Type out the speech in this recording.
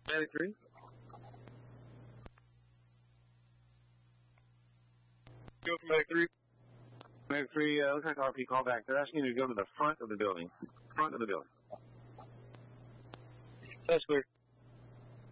Medic 3. Go for Medic 3. Medic 3, looks like RP callback. They're asking you to go to the front of the building. Front of the building. That's clear.